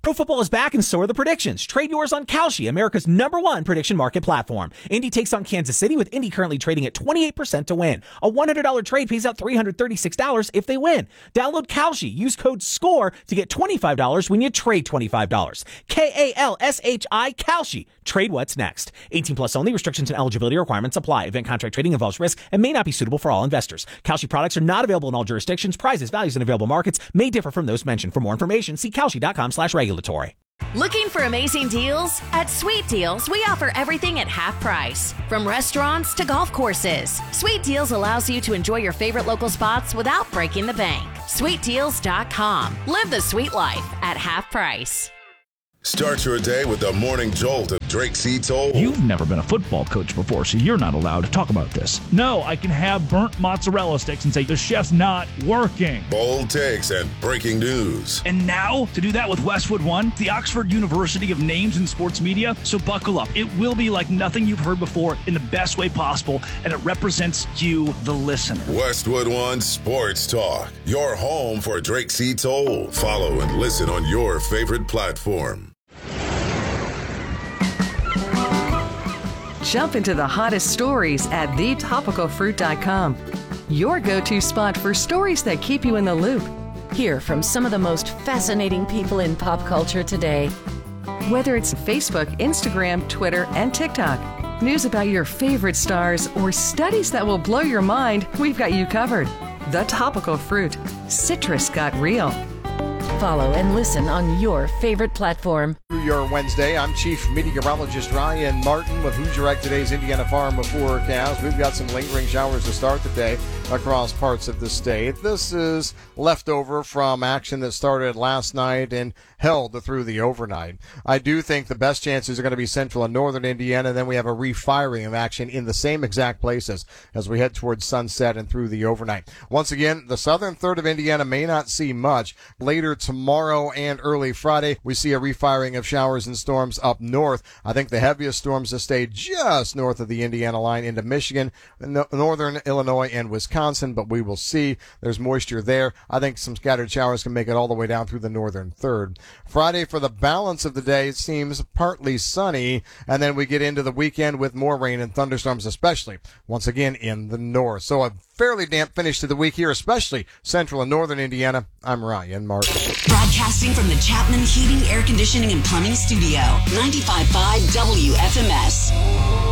Pro football is back and so are the predictions. Trade yours on Kalshi, America's #1 prediction market platform. Indy takes on Kansas City, with Indy currently trading at 28% to win. A $100 trade pays out $336 if they win. Download Kalshi. Use code SCORE to get $25 when you trade $25. Kalshi, Kalshi. Trade what's next. 18 plus only. Restrictions and eligibility requirements apply. Event contract trading involves risk and may not be suitable for all investors. Kalshi products are not available in all jurisdictions. Prices, values, and available markets may differ from those mentioned. For more information, see kalshi.com/regulatory. Looking for amazing deals? At Sweet Deals, we offer everything at half price. From restaurants to golf courses, Sweet Deals allows you to enjoy your favorite local spots without breaking the bank. SweetDeals.com. Live the sweet life at half price. Start your day with the Morning Jolt of Drake C. Toll. You've never been a football coach before, so you're not allowed to talk about this. No, I can have burnt mozzarella sticks and say the chef's not working. Bold takes and breaking news. And now, to do that with Westwood One, the Oxford University of names in sports media. So buckle up. It will be like nothing you've heard before in the best way possible, and it represents you, the listener. Westwood One Sports Talk, your home for Drake C. Toll. Follow and listen on your favorite platform. Jump into the hottest stories at thetopicalfruit.com. Your go-to spot for stories that keep you in the loop. Hear from some of the most fascinating people in pop culture today. Whether it's Facebook, Instagram, Twitter, and TikTok, news about your favorite stars, or studies that will blow your mind, we've got you covered. The Topical Fruit. Citrus got real. Follow and listen on your favorite platform. Your Wednesday. I'm Chief Meteorologist Ryan Martin with Who's Your Egg Today's Indiana Farm forecast. We've got some lingering showers to start the day across parts of the state. This is leftover from action that started last night and held through the overnight. I do think the best chances are going to be central and northern Indiana. Then we have a refiring of action in the same exact places as we head towards sunset and through the overnight. Once again, the southern third of Indiana may not see much. Later tomorrow and early Friday, we see a refiring of showers and storms up north. I think the heaviest storms will stay just north of the Indiana line into Michigan, northern Illinois, and Wisconsin, but we will see. There's moisture there. I think some scattered showers can make it all the way down through the northern third. Friday, for the balance of the day, it seems partly sunny, and then we get into the weekend with more rain and thunderstorms, especially once again in the north. So a fairly damp finish to the week here, especially central and northern Indiana. I'm Ryan Martin. Broadcasting from the Chapman Heating, Air Conditioning, and Plumbing Studio, 95.5 WFMS.